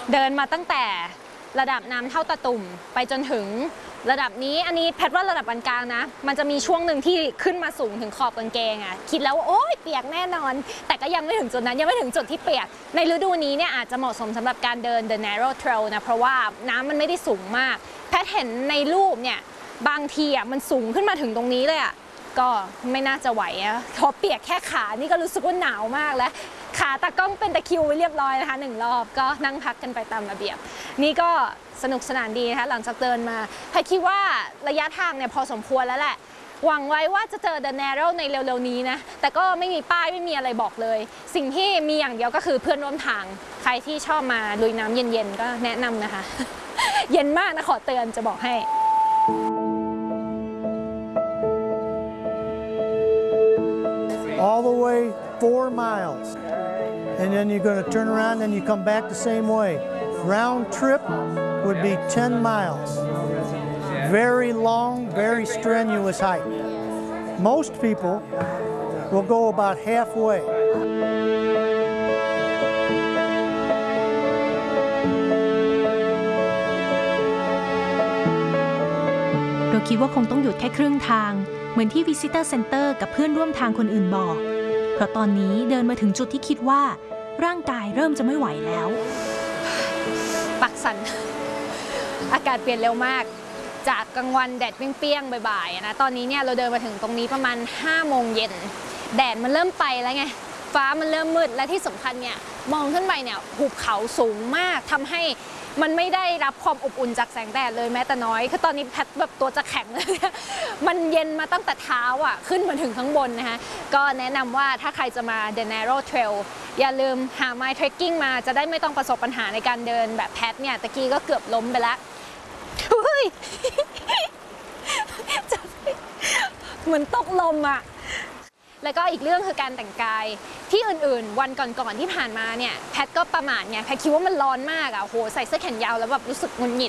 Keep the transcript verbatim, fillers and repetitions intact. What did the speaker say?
เดินมาตั้งแต่ระดับน้ำเท่าตะตุ่มไปจนถึงระดับนี้อันนี้แพทว่าระดับปานกลางนะมันจะมีช่วงหนึ่งที่ขึ้นมาสูงถึงขอบกางเกงอ่ะคิดแล้วว่าโอ๊ยเปียกแน่นอนแต่ก็ยังไม่ถึงจุดนั้นยังไม่ถึงจุดที่เปียกในฤดูนี้เนี่ยอาจจะเหมาะสมสำหรับการเดิน The Narrow Trail นะเพราะว่าน้ำมันไม่ได้สูงมากแพทเห็นในรูปเนี่ยบางทีอ่ะมันสูงขึ้นมาถึงตรงนี้เลยอ่ะก็ไม่น่าจะไหวอะพอเปียกแค่ขานี่ก็รู้สึกว่าหนาวมากแล้วขาตากล้องเป็นตะคริวไว้เรียบร้อยนะคะหนึ่งรอบก็นั่งพักกันไปตามระเบียบนี่ก็สนุกสนานดีนะคะหลังจากเดินมาแพทคิดว่าระยะทางเนี่ยพอสมควรแล้วแหละหวังไว้ว่าจะเจอ The Narrow ในเร็วๆนี้นะแต่ก็ไม่มีป้ายไม่มีอะไรบอกเลยสิ่งที่มีอย่างเดียวก็คือเพื่อนร่วมทางใครที่ชอบมาลุยน้ำเย็นๆก็แนะนำนะคะ เย็นมากนะขอเตือนจะบอกให้ all the way four miles and then you're going to turn around and you come back the same way. Round trip would be ten miles. Very long, very strenuous hike. Most people will go about halfway. เราคิดว่าคงต้องหยุดแค่ครึ่งทางเหมือนที่ Visitor Center กับเพื่อนร่วมทางคนอื่นบอกเพราะตอนนี้เดินมาถึงจุดที่คิดว่าร่างกายเริ่มจะไม่ไหวแล้วปักสันอากาศเปลี่ยนเร็วมากจากกลางวันแดดเปรี้ยงๆบ่ายๆนะตอนนี้เนี่ยเราเดินมาถึงตรงนี้ประมาณห้าโมงเย็นแดดมันเริ่มไปแล้วไงฟ้ามันเริ่มมืดและที่สำคัญเนี่ยมองขึ้นไปเนี่ยหุบเขาสูงมากทำให้มันไม่ได้รับความอบอุ่นจากแสงแดดเลยแม้แต่น้อยคือตอนนี้แพทแบบตัวจะแข็งเลยมันเย็นมาตั้งแต่เท้าอ่ะขึ้นมาถึงข้างบนนะคะก็แนะนำว่าถ้าใครจะมา The Narrow Trail อย่าลืมหาไม้เทรคกิ้งมาจะได้ไม่ต้องประสบปัญหาในการเดินแบบแพทเนี่ยตะกี้ก็เกือบล้มไปแล้วเหมือนตกลมอ่ะแล้วก็อีกเรื่องคือการแต่งกายที่อื่นๆวันก่อนๆที่ผ่านมาเนี่ยแพทก็ประมาทไงแพทคิดว่ามันร้อนมากอ่ะโหใส่เสื้อแขนยาวแล้วแบบรู้สึกหงุดหงิด